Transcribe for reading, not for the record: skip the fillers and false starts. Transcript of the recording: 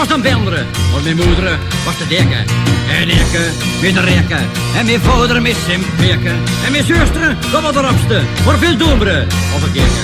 was een belderen, want mijn moeder was te dikke. En ik met de rekken, en mijn vader met zijn peken. En mijn zuster, dat was de rapste, voor veel domberen of een kikker.